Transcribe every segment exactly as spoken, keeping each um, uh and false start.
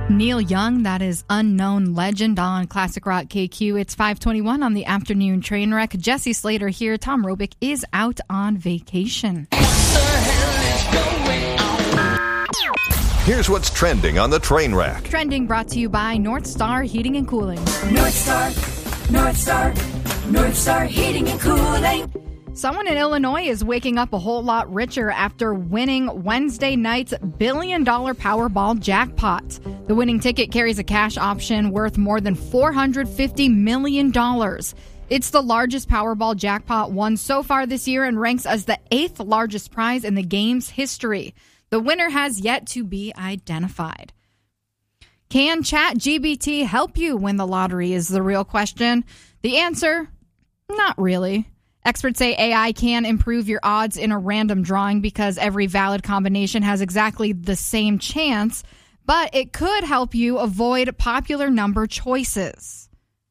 Neil Young, that is Unknown Legend on Classic Rock K Q. It's five twenty-one on the afternoon train wreck. Jesse Slater here. Tom Robick is out on vacation. What the hell is going on? Here's what's trending on the train wreck. Trending brought to you by North Star Heating and Cooling. North Star, North Star, North Star Heating and Cooling. Someone in Illinois is waking up a whole lot richer after winning Wednesday night's billion-dollar Powerball jackpot. The winning ticket carries a cash option worth more than four hundred fifty million dollars. It's the largest Powerball jackpot won so far this year and ranks as the eighth largest prize in the game's history. The winner has yet to be identified. Can ChatGPT help you win the lottery is the real question. The answer, not really. Experts say A I can improve your odds in a random drawing because every valid combination has exactly the same chance, but it could help you avoid popular number choices.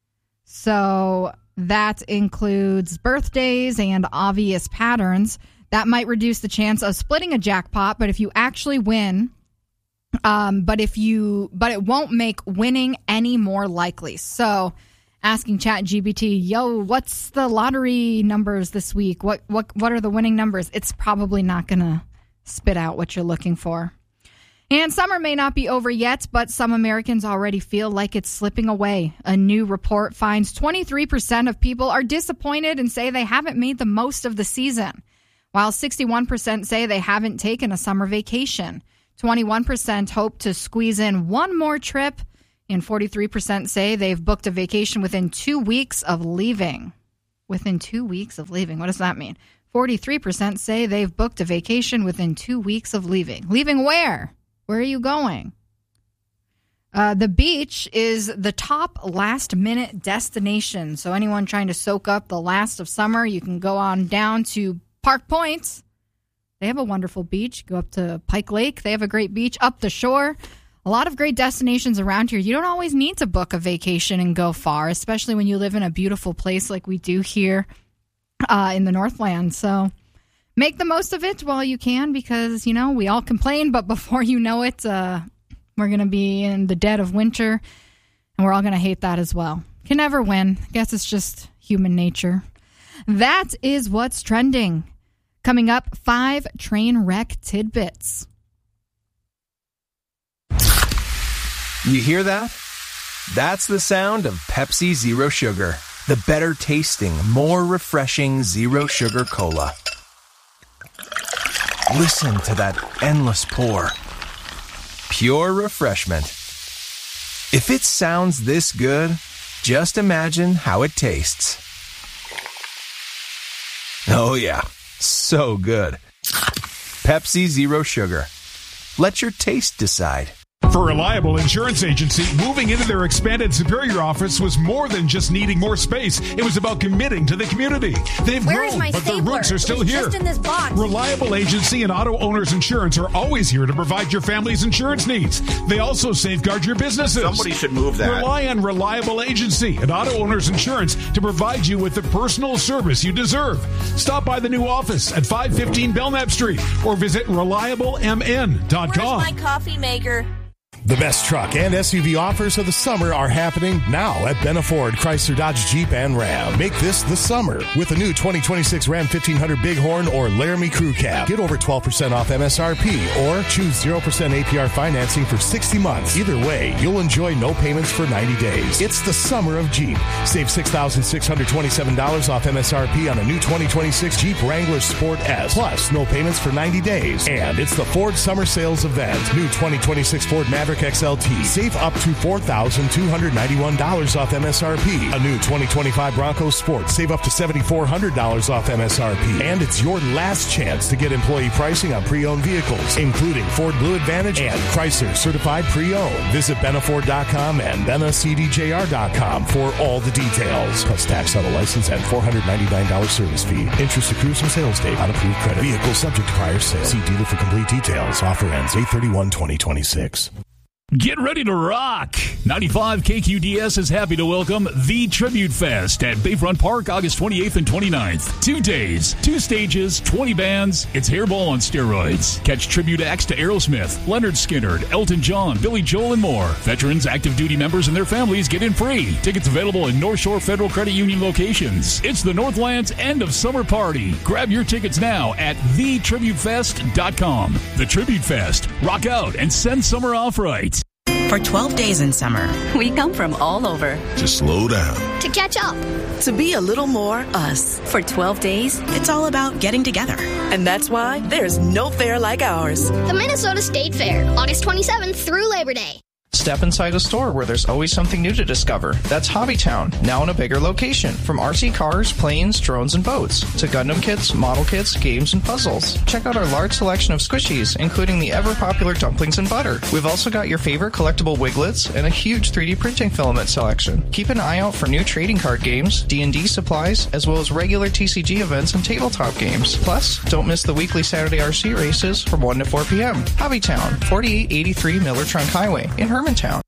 So that includes birthdays and obvious patterns. That might reduce the chance of splitting a jackpot, but if you actually win, um, but if you, but it won't make winning any more likely. So asking ChatGPT, yo, what's the lottery numbers this week? What what what are the winning numbers? It's probably not going to spit out what you're looking for. And summer may not be over yet, but some Americans already feel like it's slipping away. A new report finds twenty-three percent of people are disappointed and say they haven't made the most of the season, while sixty-one percent say they haven't taken a summer vacation. twenty-one percent hope to squeeze in one more trip, and forty-three percent say they've booked a vacation within two weeks of leaving. Within two weeks of leaving. What does that mean? forty-three percent say they've booked a vacation within two weeks of leaving. Leaving where? Where are you going? Uh, the beach is the top last-minute destination. So anyone trying to soak up the last of summer, you can go on down to Park Point. They have a wonderful beach. Go up to Pike Lake. They have a great beach up the shore. A lot of great destinations around here. You don't always need to book a vacation and go far, especially when you live in a beautiful place like we do here uh, in the Northland. So make the most of it while you can because, you know, we all complain, but before you know it, uh, we're going to be in the dead of winter, and we're all going to hate that as well. Can never win. I guess it's just human nature. That is what's trending. Coming up, five train wreck tidbits. You hear that? That's the sound of Pepsi Zero Sugar, the better tasting, more refreshing zero sugar cola. Listen to that endless pour. Pure refreshment. If it sounds this good, just imagine how it tastes. Oh yeah, so good. Pepsi Zero Sugar. Let your taste decide. For Reliable Insurance Agency, moving into their expanded Superior office was more than just needing more space. It was about committing to the community. They've Where grown, is my but stapler? their roots are still It's here. just in this box. Reliable Agency and Auto Owners Insurance are always here to provide your family's insurance needs. They also safeguard your businesses. Somebody should move that. Rely on Reliable Agency and Auto Owners Insurance to provide you with the personal service you deserve. Stop by the new office at five fifteen Belknap Street or visit reliable m n dot com. Where's my coffee maker? The best truck and S U V offers of the summer are happening now at Benna Ford, Chrysler, Dodge, Jeep, and Ram. Make this the summer with the new twenty twenty-six Ram fifteen hundred Bighorn or Laramie Crew Cab. Get over twelve percent off M S R P or choose zero percent A P R financing for sixty months. Either way, you'll enjoy no payments for ninety days. It's the summer of Jeep. Save six thousand six hundred twenty-seven dollars off M S R P on a new twenty twenty-six Jeep Wrangler Sport S. Plus, no payments for ninety days. And it's the Ford Summer Sales Event. New twenty twenty-six Ford Maverick X L T. Save up to four thousand two hundred ninety-one dollars off M S R P. A new twenty twenty-five Bronco Sport. Save up to seven thousand four hundred dollars off M S R P. And it's your last chance to get employee pricing on pre-owned vehicles, including Ford Blue Advantage and Chrysler Certified Pre-Owned. Visit Benna Ford dot com and Benna C D J R dot com for all the details. Plus tax on a license and four hundred ninety-nine dollars service fee. Interest accrues from sales date on approved credit. Vehicle subject to prior sale. See dealer for complete details. Offer ends eight thirty-one twenty twenty-six. Get ready to rock! ninety-five K Q D S is happy to welcome The Tribute Fest at Bayfront Park August twenty-eighth and twenty-ninth. Two days, two stages, twenty bands. It's Hairball on steroids. Catch tribute acts to Aerosmith, Leonard Skinner, Elton John, Billy Joel, and more. Veterans, active duty members, and their families get in free. Tickets available in North Shore Federal Credit Union locations. It's the Northland's end of summer party. Grab your tickets now at the tribute fest dot com. The Tribute Fest. Rock out and send summer off right. For twelve days in summer, we come from all over. To slow down. To catch up. To be a little more us. For twelve days, it's all about getting together. And that's why there's no fair like ours. The Minnesota State Fair, August twenty-seventh through Labor Day. Step inside a store where there's always something new to discover. That's Hobbytown, now in a bigger location. From R C cars, planes, drones, and boats, to Gundam kits, model kits, games, and puzzles. Check out our large selection of squishies, including the ever-popular dumplings and butter. We've also got your favorite collectible Wiglets and a huge three D printing filament selection. Keep an eye out for new trading card games, D and D supplies, as well as regular T C G events and tabletop games. Plus, don't miss the weekly Saturday R C races from one to four p.m. Hobbytown, forty-eight eighty-three Miller Trunk Highway in Hermantown.